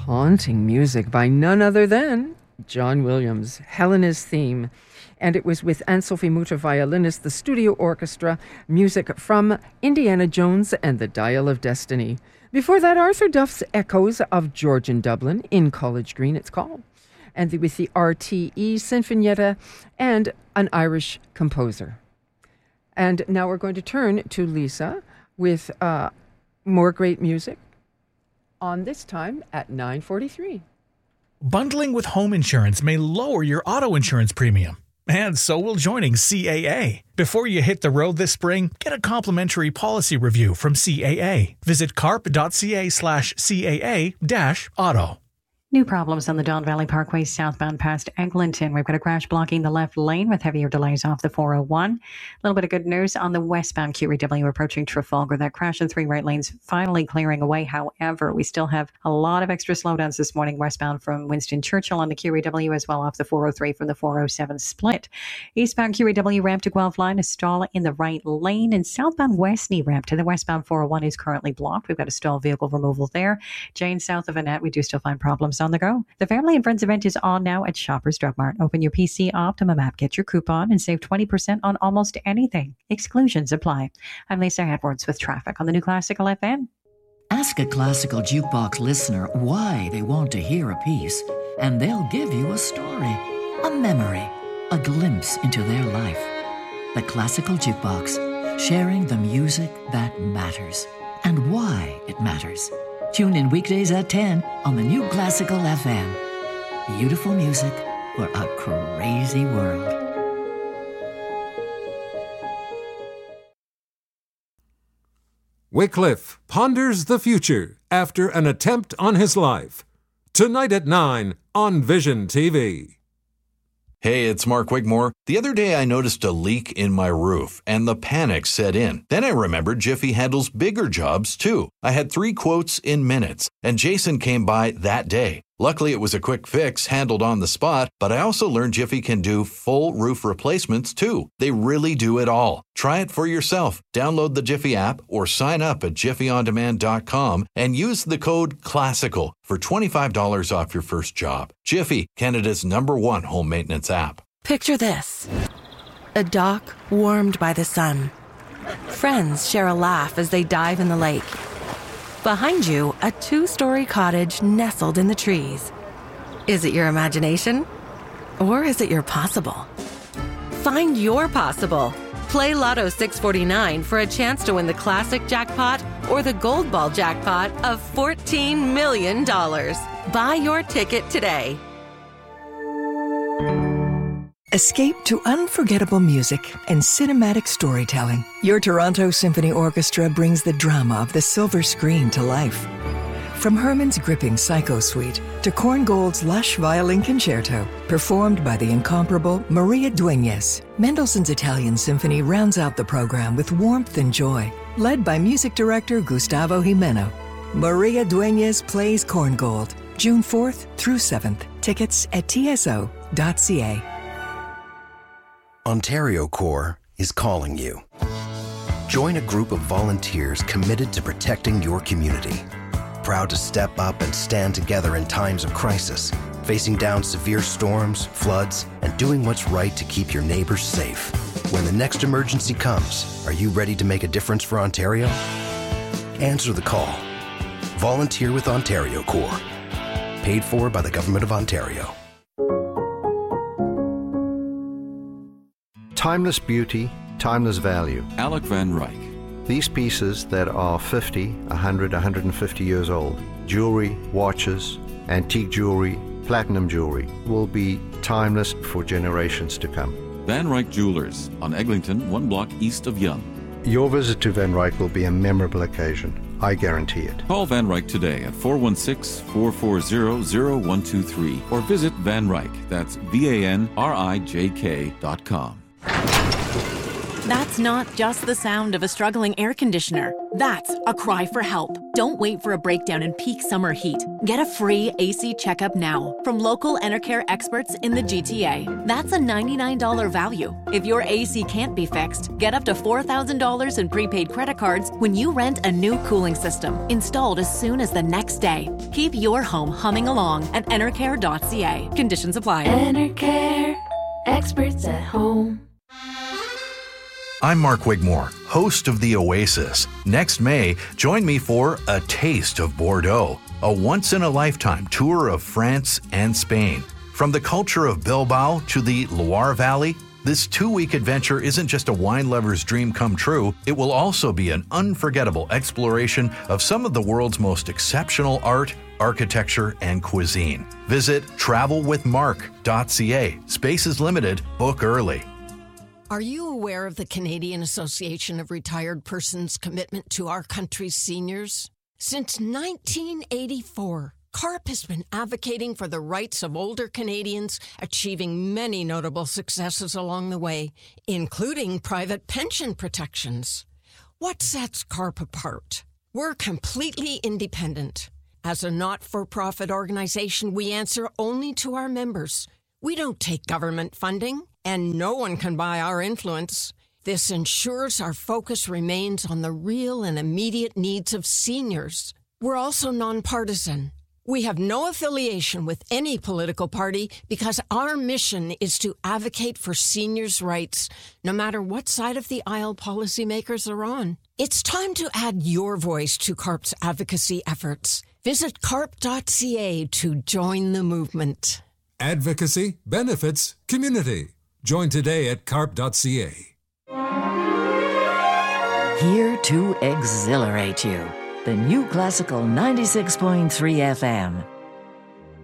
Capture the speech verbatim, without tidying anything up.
haunting music by none other than John Williams, Helena's Theme. And it was with Anne-Sophie Mutter, violinist, the studio orchestra, music from Indiana Jones and the Dial of Destiny. Before that, Arthur Duff's Echoes of Georgian Dublin, in College Green it's called. And with the R T E Sinfonietta and an Irish composer. And now we're going to turn to Lisa with uh, more great music on this time at nine forty-three. Bundling with home insurance may lower your auto insurance premium. And so will joining C A A. Before you hit the road this spring, get a complimentary policy review from C A A. Visit carp.ca slash CAA dash auto. New problems on the Don Valley Parkway southbound past Eglinton. We've got a crash blocking the left lane with heavier delays off the four oh one. A little bit of good news on the westbound Q E W approaching Trafalgar. That crash in three right lanes finally clearing away. However, we still have a lot of extra slowdowns this morning westbound from Winston Churchill on the Q E W as well off the four oh three from the four oh seven split. Eastbound Q E W ramp to Guelph line, a stall in the right lane, and southbound Westney ramp to the westbound four oh one is currently blocked. We've got a stall vehicle removal there. Jane, south of Annette, we do still find problems on the go. The Family and Friends event is on now at Shoppers Drug Mart. Open your P C Optimum app, get your coupon, and save twenty percent on almost anything. Exclusions apply. I'm Lisa Edwards with traffic on the New Classical F M. Ask a Classical Jukebox listener why they want to hear a piece, and they'll give you a story, a memory, a glimpse into their life. The Classical Jukebox, sharing the music that matters and why it matters. Tune in weekdays at ten on the New Classical F M. Beautiful music for a crazy world. Wycliffe ponders the future after an attempt on his life. Tonight at nine on Vision T V. Hey, it's Mark Wigmore. The other day I noticed a leak in my roof, and the panic set in. Then I remembered Jiffy handles bigger jobs, too. I had three quotes in minutes, and Jason came by that day. Luckily, it was a quick fix handled on the spot, but I also learned Jiffy can do full roof replacements, too. They really do it all. Try it for yourself. Download the Jiffy app or sign up at jiffy on demand dot com and use the code CLASSICAL for twenty-five dollars off your first job. Jiffy, Canada's number one home maintenance app. Picture this. A dock warmed by the sun. Friends share a laugh as they dive in the lake. Behind you, a two-story cottage nestled in the trees. Is it your imagination? Or is it your possible? Find your possible. Play Lotto six forty-nine for a chance to win the classic jackpot or the gold ball jackpot of fourteen million dollars. Buy your ticket today. Escape to unforgettable music and cinematic storytelling. Your Toronto Symphony Orchestra brings the drama of the silver screen to life. From Herman's gripping Psycho Suite to Korngold's lush violin concerto, performed by the incomparable Maria Dueñas, Mendelssohn's Italian Symphony rounds out the program with warmth and joy. Led by music director Gustavo Jimeno, Maria Dueñas plays Korngold, June fourth through seventh. Tickets at T S O dot C A. Ontario Corps is calling you. Join a group of volunteers committed to protecting your community. Proud to step up and stand together in times of crisis, facing down severe storms, floods, and doing what's right to keep your neighbors safe. When the next emergency comes, are you ready to make a difference for Ontario? Answer the call. Volunteer with Ontario Corps. Paid for by the Government of Ontario. Timeless beauty, timeless value. Alec Van Ryk. These pieces that are fifty, one hundred, one hundred fifty years old, jewelry, watches, antique jewelry, platinum jewelry, will be timeless for generations to come. Van Ryk Jewelers on Eglinton, one block east of Yonge. Your visit to Van Ryk will be a memorable occasion. I guarantee it. Call Van Ryk today at four one six, four four zero, zero one two three or visit Van Ryk, that's V A N R I J K dot com. That's not just the sound of a struggling air conditioner. That's a cry for help. Don't wait for a breakdown in peak summer heat. Get a free A C checkup now from local Enercare experts in the G T A. That's a ninety-nine dollars value. If your A C can't be fixed, get up to four thousand dollars in prepaid credit cards when you rent a new cooling system, installed as soon as the next day. Keep your home humming along at enercare dot c a. Conditions apply. Enercare, experts at home. I'm Mark Wigmore, host of The Oasis. Next May, join me for A Taste of Bordeaux, a once-in-a-lifetime tour of France and Spain. From the culture of Bilbao to the Loire Valley, this two-week adventure isn't just a wine lover's dream come true, it will also be an unforgettable exploration of some of the world's most exceptional art, architecture, and cuisine. Visit travel with mark dot c a. Space is limited. Book early. Are you aware of the Canadian Association of Retired Persons' commitment to our country's seniors? Since nineteen eighty-four, CARP has been advocating for the rights of older Canadians, achieving many notable successes along the way, including private pension protections. What sets CARP apart? We're completely independent. As a not-for-profit organization, we answer only to our members. We don't take government funding, and no one can buy our influence. This ensures our focus remains on the real and immediate needs of seniors. We're also nonpartisan. We have no affiliation with any political party because our mission is to advocate for seniors' rights, no matter what side of the aisle policymakers are on. It's time to add your voice to CARP's advocacy efforts. Visit carp dot c a to join the movement. Advocacy, benefits, community. Join today at carp dot c a. Here to exhilarate you. The New Classical ninety-six point three F M.